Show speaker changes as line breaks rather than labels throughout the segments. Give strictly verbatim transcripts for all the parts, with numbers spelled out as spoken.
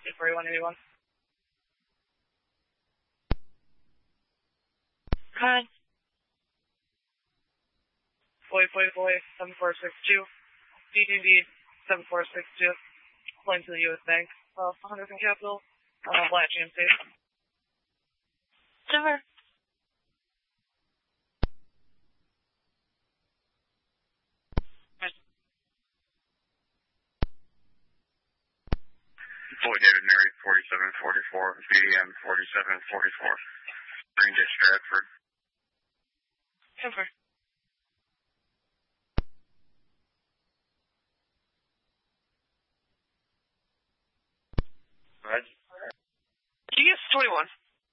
eight forty-one eighty-one.
Good.
Boy, boy, boy, seven four six two. D D B, seven four six two. Flying to the U S Bank. Uh, Henderson Capital. Uh, Black G M C.
Denver.
Boy, David Mary, forty-seven forty-four. V M, forty-seven forty-four. Green Day Stratford.
Denver.
Right.
G S twenty-one.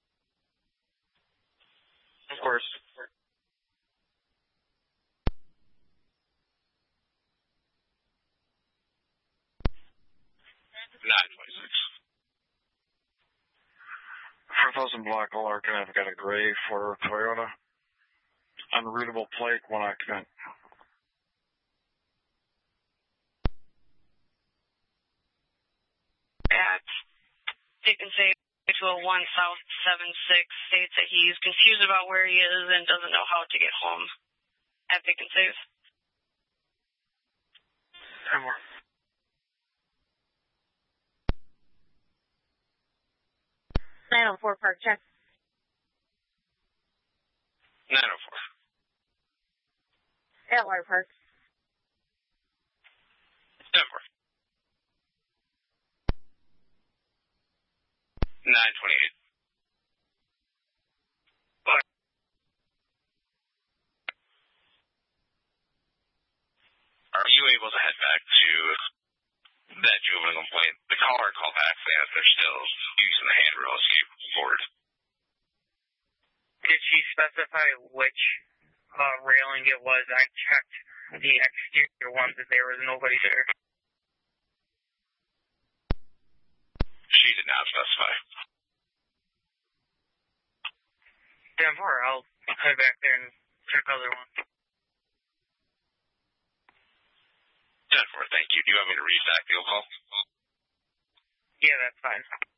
Of course. nine twenty-six.
four thousand Black Larkin, I've got a gray for Toyota. Unreadable plate, one occupant.
At Taken Safe two oh one South seven six states that he's confused about where he is and doesn't know how to get home. At Taken Safe.
ten more.
nine oh four Park, check.
nine oh four.
Atwater Park.
ten more. nine twenty-eight. Are you able to head back to that juvenile complaint? The caller called back saying that they're still using the handrail escape board.
Did she specify which uh, railing it was? I checked the exterior ones and there was nobody there.
She did not specify.
Denver, I'll head back there and check other ones.
ten four, thank you. Do you want me to read back the call?
Yeah, that's fine.